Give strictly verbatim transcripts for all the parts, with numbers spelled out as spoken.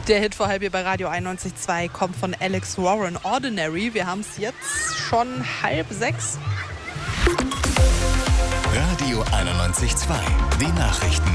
Der Hit vor halb hier bei Radio einundneunzig Komma zwei kommt von Alex Warren, Ordinary. Wir haben es jetzt schon halb sechs. Radio einundneunzig Komma zwei, die Nachrichten.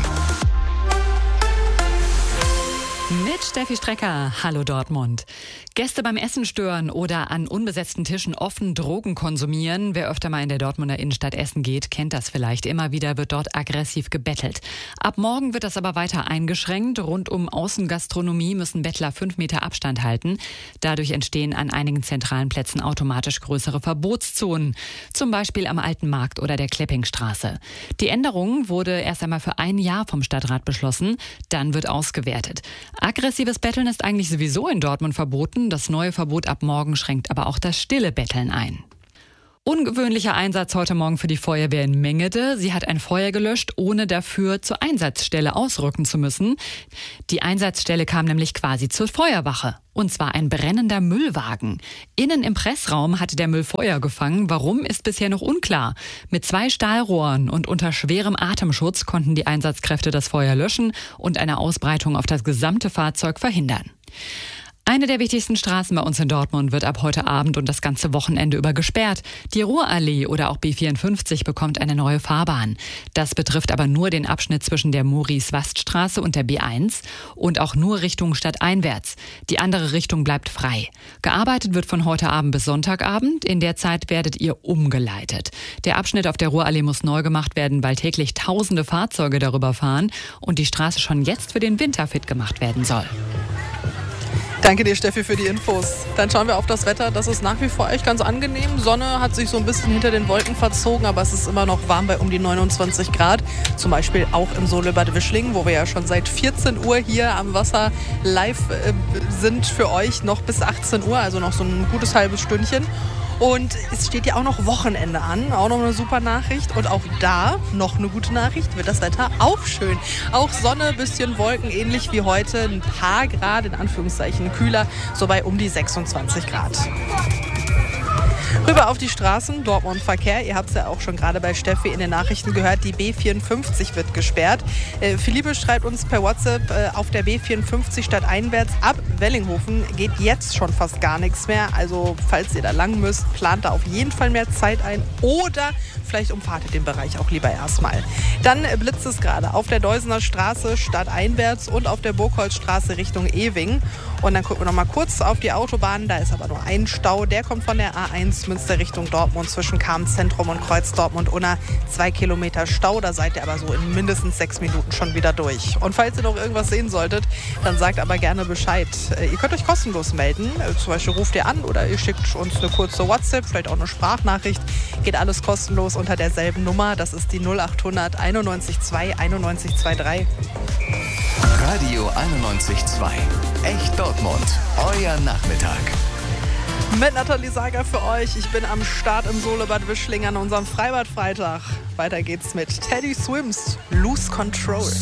Mit Steffi Strecker. Hallo Dortmund. Gäste beim Essen stören oder an unbesetzten Tischen offen Drogen konsumieren. Wer öfter mal in der Dortmunder Innenstadt essen geht, kennt das vielleicht. Immer wieder wird dort aggressiv gebettelt. Ab morgen wird das aber weiter eingeschränkt. Rund um Außengastronomie müssen Bettler fünf Meter Abstand halten. Dadurch entstehen an einigen zentralen Plätzen automatisch größere Verbotszonen. Zum Beispiel am Alten Markt oder der Kleppingstraße. Die Änderung wurde erst einmal für ein Jahr vom Stadtrat beschlossen. Dann wird ausgewertet. Aggressives Betteln ist eigentlich sowieso in Dortmund verboten. Das neue Verbot ab morgen schränkt aber auch das stille Betteln ein. Ungewöhnlicher Einsatz heute Morgen für die Feuerwehr in Mengede. Sie hat ein Feuer gelöscht, ohne dafür zur Einsatzstelle ausrücken zu müssen. Die Einsatzstelle kam nämlich quasi zur Feuerwache. Und zwar ein brennender Müllwagen. Innen im Pressraum hatte der Müll Feuer gefangen. Warum, ist bisher noch unklar. Mit zwei Stahlrohren und unter schwerem Atemschutz konnten die Einsatzkräfte das Feuer löschen und eine Ausbreitung auf das gesamte Fahrzeug verhindern. Eine der wichtigsten Straßen bei uns in Dortmund wird ab heute Abend und das ganze Wochenende über gesperrt. Die Ruhrallee oder auch B vierundfünfzig bekommt eine neue Fahrbahn. Das betrifft aber nur den Abschnitt zwischen der Maurice-Wast-Straße und der B eins und auch nur Richtung stadteinwärts. Die andere Richtung bleibt frei. Gearbeitet wird von heute Abend bis Sonntagabend. In der Zeit werdet ihr umgeleitet. Der Abschnitt auf der Ruhrallee muss neu gemacht werden, weil täglich tausende Fahrzeuge darüber fahren und die Straße schon jetzt für den Winter fit gemacht werden soll. Danke dir, Steffi, für die Infos. Dann schauen wir auf das Wetter. Das ist nach wie vor echt ganz angenehm. Sonne hat sich so ein bisschen hinter den Wolken verzogen, aber es ist immer noch warm bei um die neunundzwanzig Grad. Zum Beispiel auch im Solebad Wischlingen, wo wir ja schon seit vierzehn Uhr hier am Wasser live äh, sind für euch, noch bis achtzehn Uhr, also noch so ein gutes halbes Stündchen. Und es steht ja auch noch Wochenende an, auch noch eine super Nachricht. Und auch da, noch eine gute Nachricht, wird das Wetter auch schön. Auch Sonne, bisschen Wolken, ähnlich wie heute. Ein paar Grad, in Anführungszeichen kühler, so bei um die sechsundzwanzig Grad. Rüber auf die Straßen, Dortmund Verkehr. Ihr habt es ja auch schon gerade bei Steffi in den Nachrichten gehört. Die B vierundfünfzig wird gesperrt. Äh, Philippe schreibt uns per WhatsApp, äh, auf der B vierundfünfzig stadteinwärts ab Wellinghofen geht jetzt schon fast gar nichts mehr. Also falls ihr da lang müsst, plant da auf jeden Fall mehr Zeit ein oder vielleicht umfahrtet den Bereich auch lieber erstmal. Dann äh, blitzt es gerade auf der Deusener Straße stadteinwärts und auf der Burgholzstraße Richtung Ewing. Und dann gucken wir noch mal kurz auf die Autobahn. Da ist aber nur ein Stau. Der kommt von der A eins Münster Richtung Dortmund zwischen Kamp-Zentrum und Kreuz Dortmund-Unna. Zwei Kilometer Stau. Da seid ihr aber so in mindestens sechs Minuten schon wieder durch. Und falls ihr noch irgendwas sehen solltet, dann sagt aber gerne Bescheid. Ihr könnt euch kostenlos melden. Zum Beispiel ruft ihr an oder ihr schickt uns eine kurze WhatsApp, vielleicht auch eine Sprachnachricht. Geht alles kostenlos unter derselben Nummer. Das ist die null acht hundert einundneunzig zwei einundneunzig drei. Radio einundneunzig Komma zwei. Echt Dortmund. Euer Nachmittag. Mit Nathalie Sager für euch. Ich bin am Start im Solebad Wischlingen an unserem Freibad-Freitag. Weiter geht's mit Teddy Swims, Lose Control.